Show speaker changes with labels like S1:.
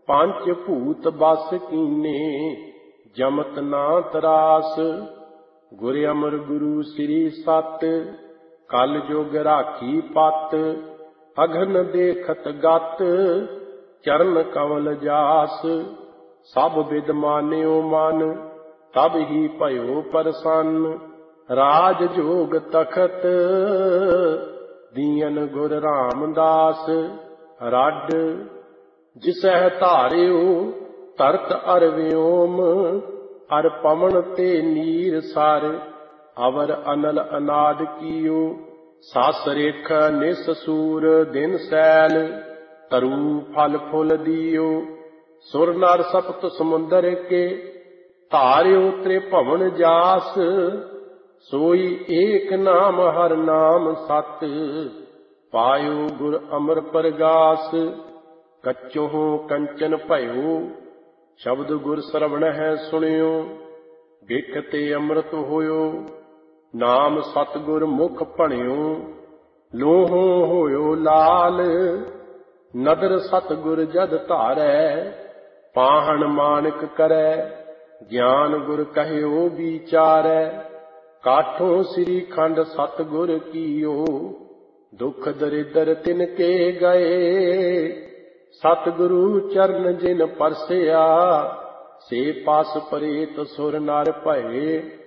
S1: ਪੰਚ ਭੂਤ ਬਸ ਕੀਨੇ, ਜਮਤ ਨਾ ਤਰਾਸ। ਗੁਰ ਅਮਰ ਗੁਰੂ ਸ੍ਰੀ ਸਤ, ਕਲ ਜੁਗ ਰਾਖੀ ਪਤ। ਅਗਨ ਦੇਖਤ ਗਤ, ਚਰਨ ਕਮਲ ਜਾਸ। ਸਭ ਬਿਦ ਮਾਨਿਓ ਮਨ, ਤਬ ਹੀ ਭਇਓ ਪ੍ਰਸੰਨ। ਰਾਜ ਜੋਗ ਤਖਤ, ਦੀਨ ਗੁਰ ਰਾਮਦਾਸ। ਰੱਡ ਜਿਸਹਿ ਧਾਰਿਓ, ਧਰਤ ਅਰ ਵਿਓਮ। ਅਰ ਪਵਨ ਤੇ ਨੀਰ ਸਰ, ਅਵਰ ਅਨਲ ਅਨਾਦ ਕੀਓ। ਸਸ ਰੇਖ ਨਿਸ ਸੂਰ, ਦਿਨ ਸੈਲ। ਤਰੂ ਫਲ ਫੁੱਲ ਦੀਓ। ਸੁਰ ਨਰ ਸਪਤ ਸਮੁੰਦਰ ਕੇ, ਧਾਰਿਓ ਤ੍ਰਿਭਵਨ ਜਾਸ। ਸੋਈ ਏਕ ਨਾਮ ਹਰ ਨਾਮ ਸਤ, ਪਾਇਓ ਗੁਰ ਅਮਰ ਪ੍ਰਗਾਸ। ਕੱਚੋਂ ਕੰਚਨ ਭਇਓ, ਸ਼ਬਦ ਗੁਰ ਸਰਵਣ ਹੈ ਸੁਣਿਓ। ਬਿਖ ਤੇ ਅੰਮ੍ਰਿਤ ਹੋਇਓ, ਨਾਮ ਸਤਿਗੁਰ ਮੁਖ ਭਣਿਓ। ਲੋਹੋਂ ਹੋਇਓ ਲਾਲ, ਨਦਰ ਸਤਿਗੁਰ ਜਦ ਧਾਰੈ। ਪਾਹਣ ਮਾਨਕ ਕਰੈ, ਗਿਆਨ ਗੁਰ ਕਹਿਓ ਵਿਚਾਰੈ। ਕਾਠੋਂ ਸ੍ਰੀ ਖੰਡ ਸਤਿਗੁਰ ਕੀਓ, ਦੁਖ ਦਰਿਦਰ ਤਿਨ ਕੇ ਗਏ। ਸਤਿਗੁਰੂ ਚਰਨ ਜਿਨ ਪਰਸਿਆ, ਸੇ ਪਾਸ ਪਰੇਤ ਸੁਰ ਨਰ ਭਏ।